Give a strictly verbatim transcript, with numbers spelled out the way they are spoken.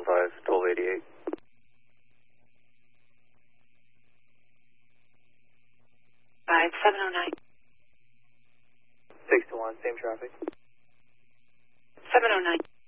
one five, twelve eighty-eight. five seven oh nine. six to one, same traffic. seven oh nine.